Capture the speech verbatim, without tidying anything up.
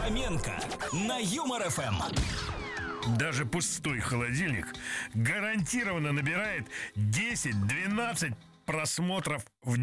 Фоменко на Юмор ФМ. Даже пустой холодильник гарантированно набирает десять-двенадцать просмотров в